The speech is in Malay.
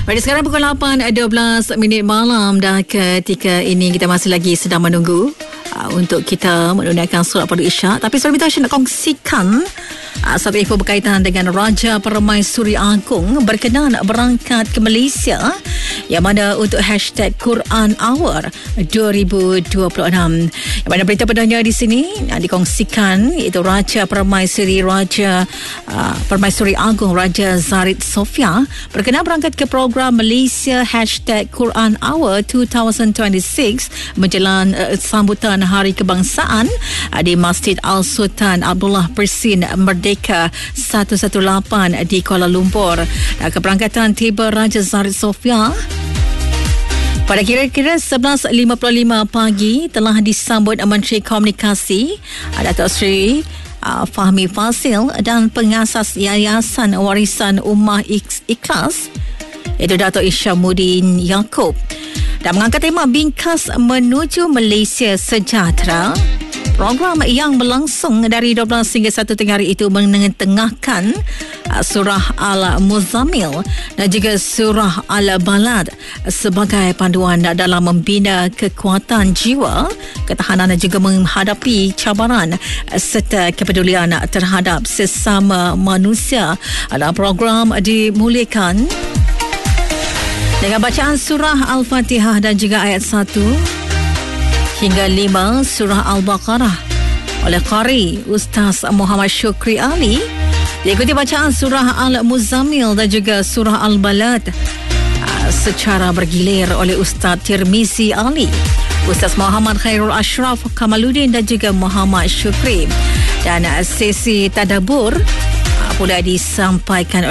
Baik, sekarang pukul 8.12 malam dah ketika ini kita masih lagi sedang menunggu untuk kita menunaikan solat fardu isyak. Tapi sebelum itu saya nak kongsikan satu info berkaitan dengan Raja Permaisuri Agong berkenan berangkat ke Malaysia, yang mana untuk hashtag Quran Hour 2026. Yang mana berita perdana di sini yang dikongsikan iaitu Raja Permaisuri Agong Raja Zarid Sofia berkenan berangkat ke program Malaysia hashtag Quran Hour 2026 menjelang sambutan Hari Kebangsaan di Masjid Al-Sultan Abdullah Persin Merdeka 118 di Kuala Lumpur. Keberangkatan tiba Raja Zarid Sofia pada kira-kira 11.55 pagi telah disambut Menteri Komunikasi Datuk Seri Fahmi Fadzil dan pengasas Yayasan Warisan Ummah Ikhlas iaitu Datuk Isyamuddin Yaakob, dan mengangkat tema Bingkas Menuju Malaysia Sejahtera. Program yang berlangsung dari 12 hingga 1 tengah hari itu mengetengahkan surah Al-Muzammil dan juga surah Al-Balad sebagai panduan dalam membina kekuatan jiwa, ketahanan dan juga menghadapi cabaran serta kepedulian terhadap sesama manusia. Program dimulakan dengan bacaan surah Al-Fatihah dan juga ayat 1 hingga 5 surah Al-Baqarah oleh Qari Ustaz Muhammad Syukri Ali, diikuti bacaan surah Al-Muzammil dan juga surah Al-Balad secara bergilir oleh Ustaz Tirmizi Ali, Ustaz Muhammad Khairul Ashraf Kamaluddin dan juga Muhammad Syukri. Dan sesi tadabbur pula disampaikan